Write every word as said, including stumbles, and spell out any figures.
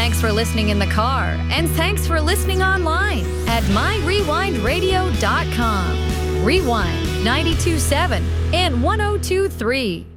thanks for listening in the car, and thanks for listening online at my rewind radio dot com. Rewind ninety-two point seven and one oh two point three.